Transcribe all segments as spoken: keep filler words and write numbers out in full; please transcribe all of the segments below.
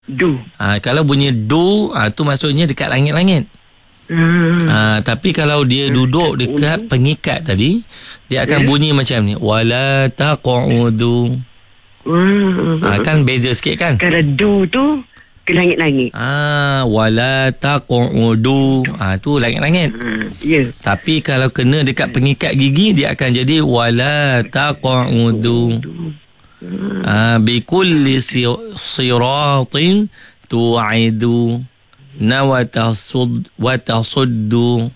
Du. Ha, kalau bunyi du, ha, tu maksudnya dekat langit-langit. Hmm. Ha, tapi kalau dia duduk dekat pengikat tadi, dia akan yeah. bunyi macam ni. Wala taqudu. Hmm. Ha, kan beza sikit kan? Kalau du tu ke langit-langit. Ah, wala taqudu. Ah, tu langit-langit. Hmm. Ya. Yeah. Tapi kalau kena dekat pengikat gigi, dia akan jadi wala taqudu. Ah, bi kulli siratin tu'idu na wa tasud wa tasuddu.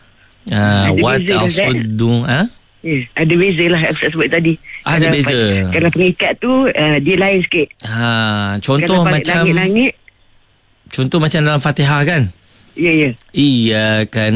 Ah, wa tasuddu. Ah? Ya, ada beza lah Ustaz sebut tadi. Ada kalau, beza. Kalau pengikat tu uh, dia lain sikit. Ha, contoh kalau macam langit-langit. Contoh macam dalam Fatihah kan? Ya, ya. Iyyaka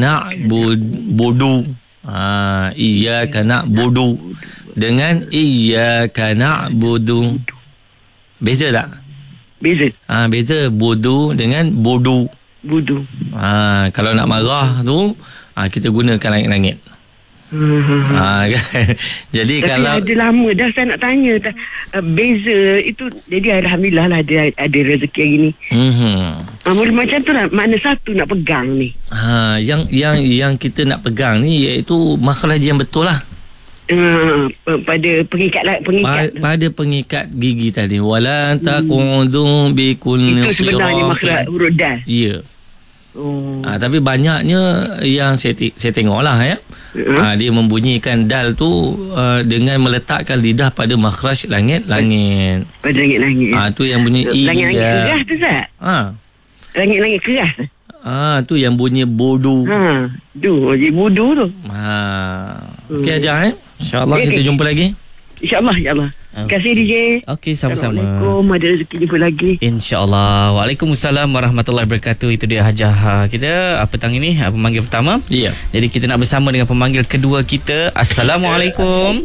na'budu. Ha, iyyaka na'budu dengan iyyaka na'budu. Beza tak? Beza. Ha, beza budu dengan budu. Budu. Ha, kalau nak marah tu, ha, kita gunakan langit-langit. Hmm. Ha, kan? Jadi tapi kalau ada lama dah saya nak tanya tak, uh, beza itu. Jadi alhamdulillah lah ada ada rezeki hari ni. Hmm. Uh, macam tu lah, mana satu nak pegang ni. Ha, yang yang yang kita nak pegang ni iaitu makhraj yang betul lah. Uh, pada pengikat lah, pengikat pa, pada pengikat gigi tadi. Wala taqudu bi kulli siratin. Itu sebenarnya makhraj huruf dal. Ya. Oh. Ha, tapi banyaknya yang saya, t- saya tengok lah ya. Uh-huh. Ha, dia membunyikan dal tu uh, dengan meletakkan lidah pada makhraj langit-langit. Pada langit-langit. Ha, tu yang bunyi iya. Langit-langit keras tu tak? Ha. Langit-langit keras. Ha, tu yang bunyi bodu. Ha, du, jadi bodu tu. Ha. Okey aja eh. InsyaAllah okay, kita okay. jumpa lagi. InsyaAllah, insyaAllah. Terima kasih D J. Okey, sama-sama. Assalamualaikum. Ada rezeki jumpa lagi. InsyaAllah. Waalaikumsalam warahmatullahi wabarakatuh. Itu dia hajah kita petang ini, pemanggil pertama. Ya. Yeah. Jadi kita nak bersama dengan pemanggil kedua kita. Assalamualaikum.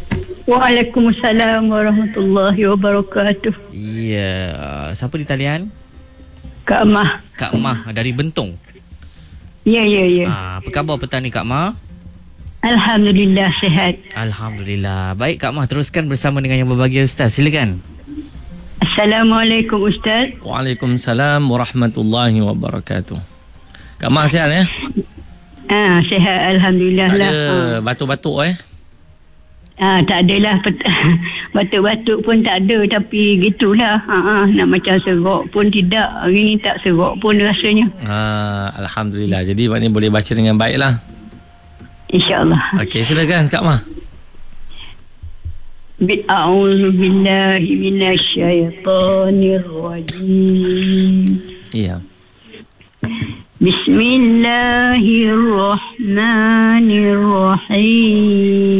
Waalaikumsalam warahmatullahi wabarakatuh. Ya. Siapa di talian? Kak Mah. Kak Mah dari Bentong. Ya, ya, ya. Ha, apa khabar petang ni Kak Mah? Alhamdulillah sihat. Alhamdulillah. Baik Kak Mah, teruskan bersama dengan yang berbahagia Ustaz. Silakan. Assalamualaikum Ustaz. Waalaikumsalam warahmatullahi wabarakatuh. Kak Mah sihat ya? Ah, sihat alhamdulillah tak lah. ada Ah. batuk-batuk eh? Ah, tak adalah batuk-batuk pun tak ada, tapi gitulah. Ha ah, nak macam serok pun tidak. Hari ni tak serok pun rasanya. Ha, alhamdulillah. Jadi maknanya boleh baca dengan baiklah. InsyaAllah. Okey, silakan Kak Mah. A'udzu billahi minasyaitonir rajim. Iya. Bismillahirrahmanirrahim.